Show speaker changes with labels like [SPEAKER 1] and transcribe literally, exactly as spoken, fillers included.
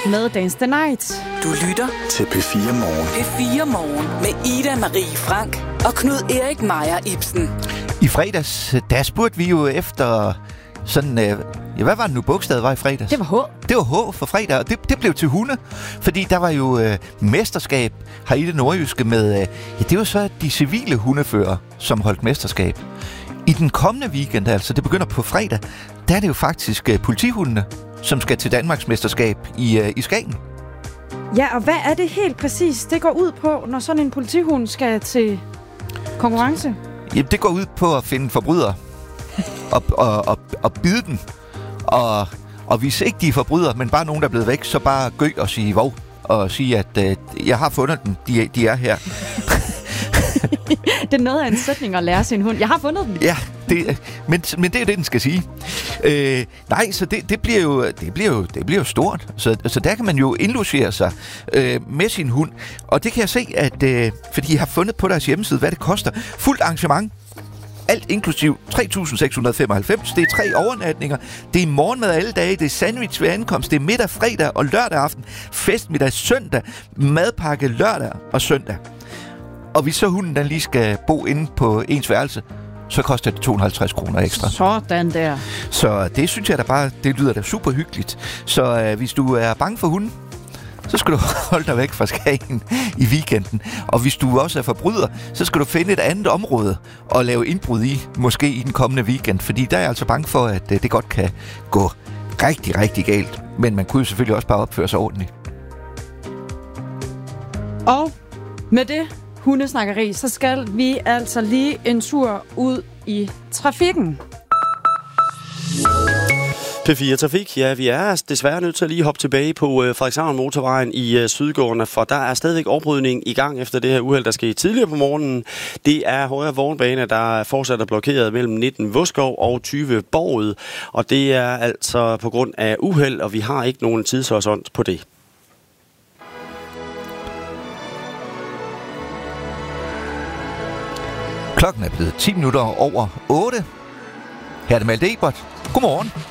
[SPEAKER 1] med Dance the Night.
[SPEAKER 2] Du lytter
[SPEAKER 3] til P fire Morgen.
[SPEAKER 2] P fire Morgen med Ida Marie Frank og Knud Erik Meier Ibsen.
[SPEAKER 4] I fredags, der spurgte vi jo efter sådan... Øh, ja, hvad var det nu bogstavet var i fredags?
[SPEAKER 1] Det var H.
[SPEAKER 4] Det var H for fredag, og det, det blev til hunde. Fordi der var jo øh, mesterskab her i det nordjyske med... Øh, ja, det var så de civile hundefører, som holdt mesterskab. I den kommende weekend, altså det begynder på fredag, der er det jo faktisk øh, politihundene, som skal til Danmarks mesterskab i, øh, i Skagen.
[SPEAKER 1] Ja, og hvad er det helt præcis, det går ud på, når sådan en politihund skal til konkurrence?
[SPEAKER 4] Jamen, det går ud på at finde forbrydere og, og, og, og bide dem. Og, og hvis ikke de er forbrydere, men bare nogen, der er blevet væk, så bare gø og sige vov. Og sige, at øh, jeg har fundet dem, de, de er her.
[SPEAKER 1] Det er noget af en sætning at lære sin hund. Jeg har fundet den.
[SPEAKER 4] Ja, det, men, men det er jo det, den skal sige. Øh, nej, så det, det, bliver jo, det, bliver jo, det bliver jo stort. Så, så der kan man jo indlogere sig øh, med sin hund. Og det kan jeg se, at øh, fordi jeg har fundet på deres hjemmeside, hvad det koster. Fuldt arrangement. Alt inklusiv tre tusind seks hundrede femoghalvfems. Det er tre overnatninger. Det er morgenmad alle dage. Det er sandwich ved ankomst. Det er middag, fredag og lørdag aften. Festmiddag søndag. Madpakke lørdag og søndag. Og hvis så hunden den lige skal bo inde på ens værelse, så koster det to hundrede og halvtreds kroner ekstra.
[SPEAKER 1] Sådan der.
[SPEAKER 4] Så det synes jeg da bare, det lyder da super hyggeligt. Så øh, hvis du er bange for hunden, så skal du holde dig væk fra Skagen i weekenden. Og hvis du også er forbryder, så skal du finde et andet område og lave indbrud i, måske i den kommende weekend. Fordi der er jeg altså bange for, at øh, det godt kan gå rigtig, rigtig galt. Men man kunne jo selvfølgelig også bare opføre sig ordentligt.
[SPEAKER 1] Og med det hundesnakkeri, så skal vi altså lige en tur ud i trafikken.
[SPEAKER 5] P fire Trafik, ja, vi er desværre nødt til at lige hoppe tilbage på øh, Frederikshavn motorvejen i øh, Sydgårdene, for der er stadigvæk overbrydning i gang efter det her uheld, der skete tidligere på morgenen. Det er højre vognbane, der fortsat er blokeret mellem nitten Voskov og tyve Borget, og det er altså på grund af uheld, og vi har ikke nogen tidshorisont på det.
[SPEAKER 4] Klokken er blevet ti minutter over otte. Her er det Malte Ebert. Godmorgen.